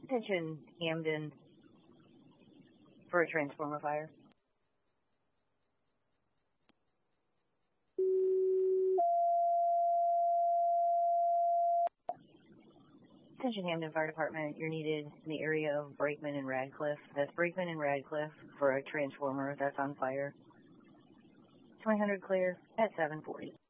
Attention Hamden for a transformer fire. Attention Hamden Fire Department, you're needed in the area of Brakeman and Radcliffe. That's Brakeman and Radcliffe for a transformer that's on fire. 2000 clear at 7:40.